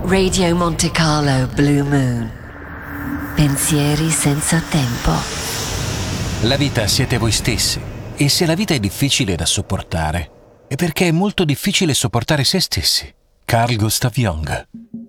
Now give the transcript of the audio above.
Radio Monte Carlo Blue Moon. Pensieri senza tempo. La vita siete voi stessi, e se la vita è difficile da sopportare, è perché è molto difficile sopportare se stessi. Carl Gustav Jung.